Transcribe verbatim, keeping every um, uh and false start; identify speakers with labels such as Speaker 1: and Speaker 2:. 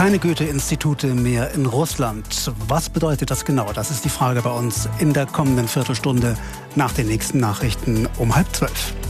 Speaker 1: Keine Goethe-Institute mehr in Russland. Was bedeutet das genau? Das ist die Frage bei uns in der kommenden Viertelstunde nach den nächsten Nachrichten um halb zwölf.